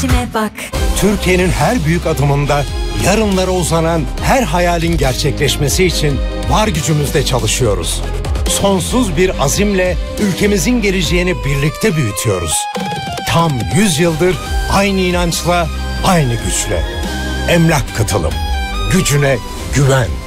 işime bak. Türkiye'nin her büyük adımında yarınlara uzanan her hayalin gerçekleşmesi için var gücümüzle çalışıyoruz. Sonsuz bir azimle ülkemizin geleceğini birlikte büyütüyoruz. Tam 100 yıldır aynı inançla, aynı güçle. Emlak Katılım. Gücüne güven.